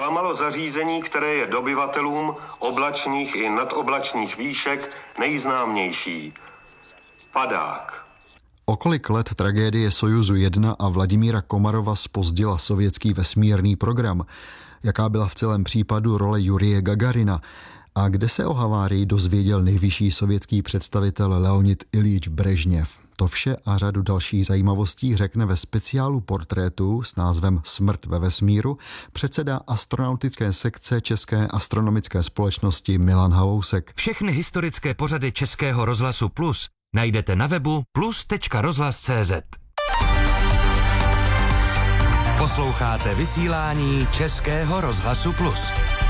Zklamalo zařízení, které je dobyvatelům oblačných i nadoblačných výšek nejznámější. Padák. O kolik let tragédie Sojuzu 1 a Vladimíra Komarova zpozdila sovětský vesmírný program? Jaká byla v celém případu role Jurije Gagarina? A kde se o havárii dozvěděl nejvyšší sovětský představitel Leonid Iljič Brežněv? To vše a řadu dalších zajímavostí řekne ve speciálu portrétu s názvem Smrt ve vesmíru předseda astronautické sekce České astronomické společnosti Milan Halousek. Všechny historické pořady Českého rozhlasu Plus najdete na webu plus.rozhlas.cz. Posloucháte vysílání Českého rozhlasu Plus.